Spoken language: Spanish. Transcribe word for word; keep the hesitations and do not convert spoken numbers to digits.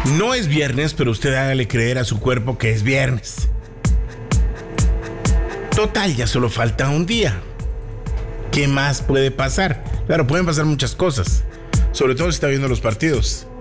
No es viernes, pero usted hágale creer a su cuerpo que es viernes. Total, ya solo falta un día. ¿Qué más puede pasar? Claro, pueden pasar muchas cosas. Sobre todo si está viendo los partidos.